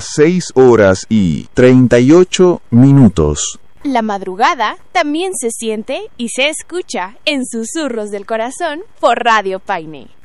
6:38. La madrugada también se siente y se escucha en Susurros del Corazón por Radio Paine.